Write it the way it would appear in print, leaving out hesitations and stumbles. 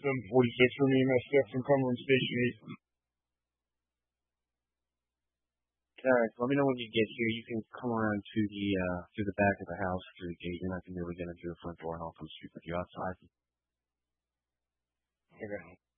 some 46 for me, my steps from Cumberland Station 8. Alright, so let me know when you get here. You can come around to the back of the house through the gate. You're not going to be able to get into the front door, and I'll come speak with you outside. Okay.